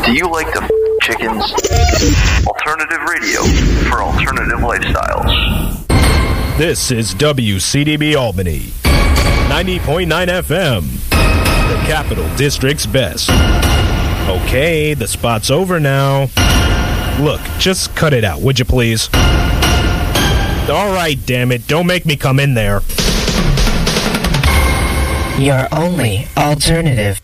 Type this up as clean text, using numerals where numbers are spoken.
Do you like to chickens? Alternative radio for alternative lifestyles. This is WCDB Albany, 90.9 FM, the Capital District's best. Okay, the spot's over now. Look, just cut it out, would you please? All right, damn it, don't make me come in there. Your only alternative.